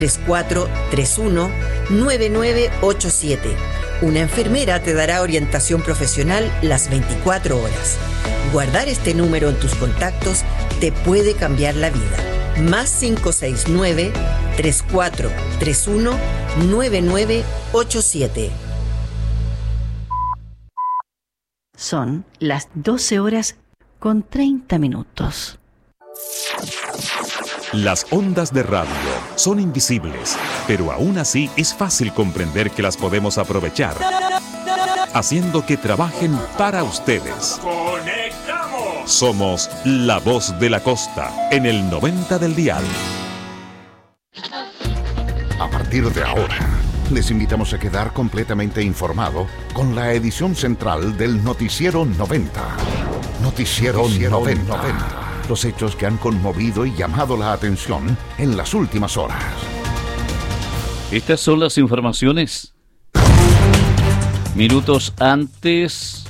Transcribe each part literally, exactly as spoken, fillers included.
tres cuatro tres uno nueve nueve ocho siete. Una enfermera te dará orientación profesional las veinticuatro horas. Guardar este número en tus contactos te puede cambiar la vida. Más cinco seis nueve tres cuatro tres uno nueve nueve ocho siete. Son las doce horas con treinta minutos. Las ondas de radio son invisibles, pero aún así es fácil comprender que las podemos aprovechar, haciendo que trabajen para ustedes. ¡Conectamos! Somos La Voz de la Costa, en el noventa del dial. A partir de ahora, les invitamos a quedar completamente informado con la edición central del Noticiero noventa. Noticiero, Noticiero noventa. noventa. Los hechos que han conmovido y llamado la atención en las últimas horas. Estas son las informaciones. Minutos antes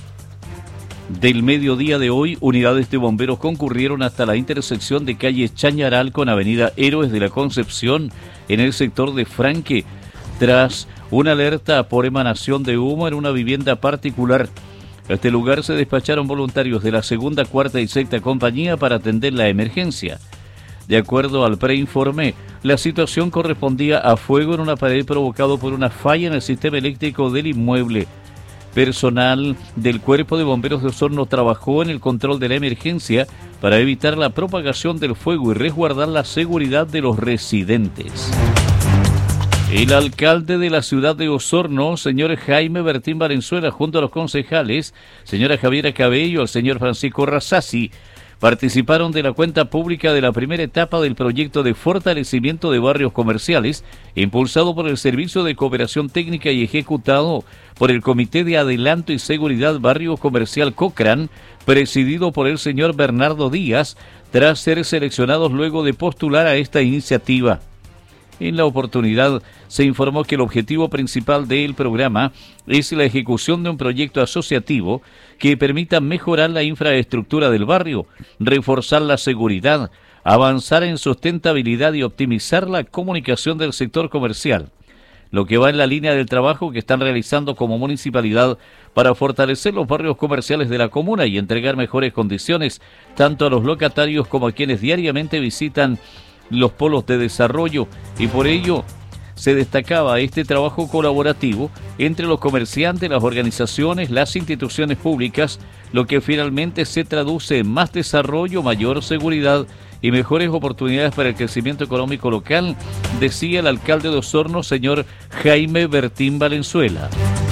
del mediodía de hoy, unidades de bomberos concurrieron hasta la intersección de calle Chañaral con avenida Héroes de la Concepción en el sector de Franque, tras una alerta por emanación de humo en una vivienda particular. A este lugar se despacharon voluntarios de la segunda, cuarta y sexta compañía para atender la emergencia. De acuerdo al preinforme, la situación correspondía a fuego en una pared provocado por una falla en el sistema eléctrico del inmueble. Personal del Cuerpo de Bomberos de Osorno trabajó en el control de la emergencia para evitar la propagación del fuego y resguardar la seguridad de los residentes. El alcalde de la ciudad de Osorno, señor Jaime Bertín Valenzuela, junto a los concejales, señora Javiera Cabello, el señor Francisco Razasi, participaron de la cuenta pública de la primera etapa del proyecto de fortalecimiento de barrios comerciales, impulsado por el Servicio de Cooperación Técnica y ejecutado por el Comité de Adelanto y Seguridad Barrio Comercial Cochrane, presidido por el señor Bernardo Díaz, tras ser seleccionados luego de postular a esta iniciativa. En la oportunidad se informó que el objetivo principal del programa es la ejecución de un proyecto asociativo que permita mejorar la infraestructura del barrio, reforzar la seguridad, avanzar en sustentabilidad y optimizar la comunicación del sector comercial, lo que va en la línea del trabajo que están realizando como municipalidad para fortalecer los barrios comerciales de la comuna y entregar mejores condiciones tanto a los locatarios como a quienes diariamente visitan los polos de desarrollo, y por ello se destacaba este trabajo colaborativo entre los comerciantes, las organizaciones, las instituciones públicas, lo que finalmente se traduce en más desarrollo, mayor seguridad y mejores oportunidades para el crecimiento económico local, decía el alcalde de Osorno, señor Jaime Bertín Valenzuela.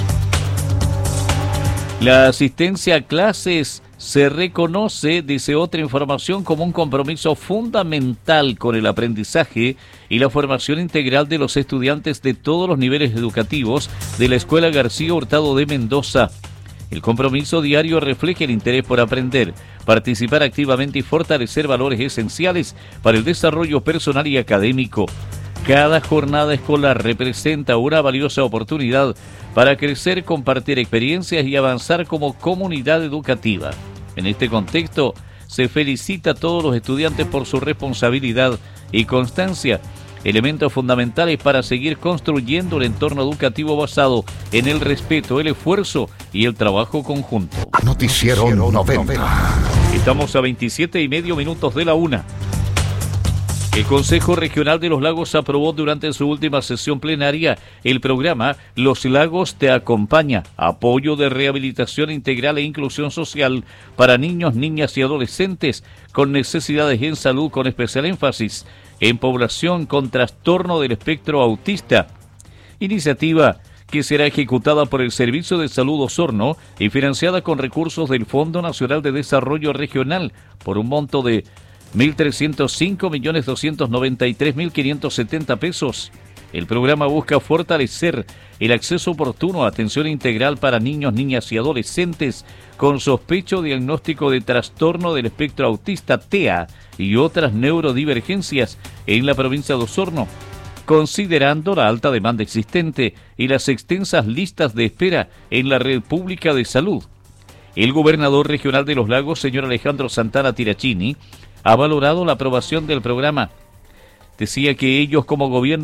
La asistencia a clases se reconoce, dice otra información, como un compromiso fundamental con el aprendizaje y la formación integral de los estudiantes de todos los niveles educativos de la Escuela García Hurtado de Mendoza. El compromiso diario refleja el interés por aprender, participar activamente y fortalecer valores esenciales para el desarrollo personal y académico. Cada jornada escolar representa una valiosa oportunidad para crecer, compartir experiencias y avanzar como comunidad educativa. En este contexto, se felicita a todos los estudiantes por su responsabilidad y constancia, elementos fundamentales para seguir construyendo un entorno educativo basado en el respeto, el esfuerzo y el trabajo conjunto. Noticiero noventa. Estamos a veintisiete y medio minutos de la una. El Consejo Regional de los Lagos aprobó durante su última sesión plenaria el programa Los Lagos te acompaña, apoyo de rehabilitación integral e inclusión social para niños, niñas y adolescentes con necesidades en salud, con especial énfasis en población con trastorno del espectro autista. Iniciativa que será ejecutada por el Servicio de Salud Osorno y financiada con recursos del Fondo Nacional de Desarrollo Regional por un monto de mil trescientos cinco millones doscientos noventa y tres mil quinientos setenta pesos. El programa busca fortalecer el acceso oportuno a atención integral para niños, niñas y adolescentes con sospecho o diagnóstico de trastorno del espectro autista T E A y otras neurodivergencias en la provincia de Osorno, considerando la alta demanda existente y las extensas listas de espera en la red pública de salud. El gobernador regional de los Lagos, señor Alejandro Santana Tirachini, ha valorado la aprobación del programa. decía que ellos como gobierno